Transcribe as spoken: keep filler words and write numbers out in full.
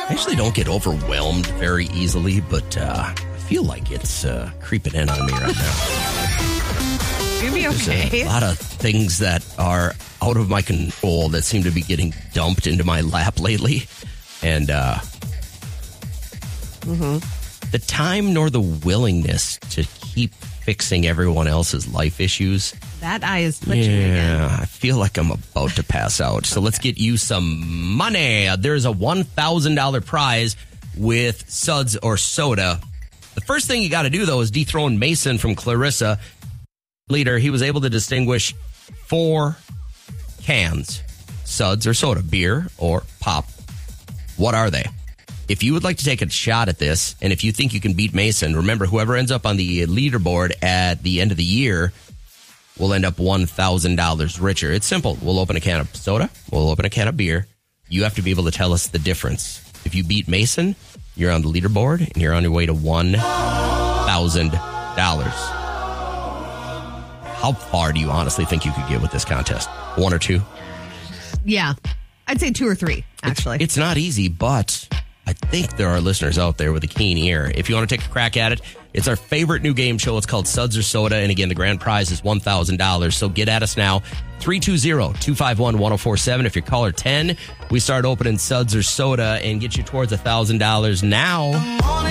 I actually don't get overwhelmed very easily, but uh, I feel like it's uh, creeping in on me right now. You'll be There's okay. a lot of things that are out of my control that seem to be getting dumped into my lap lately. And uh, Mm-hmm. the time nor the willingness to keep fixing everyone else's life issues. That eye is twitching again. Yeah, I feel like I'm about to pass out. So let's get you some money. There's a one thousand dollars prize with Suds or Soda. The first thing you got to do, though, is dethrone Mason from Clarissa. Leader, he was able to distinguish four cans, Suds or Soda, beer or pop. What are they? If you would like to take a shot at this, and if you think you can beat Mason, remember, whoever ends up on the leaderboard at the end of the year will end up one thousand dollars richer. It's simple. We'll open a can of soda. We'll open a can of beer. You have to be able to tell us the difference. If you beat Mason, you're on the leaderboard, and you're on your way to one thousand dollars. How far do you honestly think you could get with this contest? One or two? Yeah. I'd say two or three, actually. It's, it's not easy, but I think there are listeners out there with a keen ear. If you want to take a crack at it, it's our favorite new game show. It's called Suds or Soda. And again, the grand prize is one thousand dollars. So get at us now. three two zero, two five one, one zero four seven. If you're caller ten, we start opening Suds or Soda and get you towards one thousand dollars now.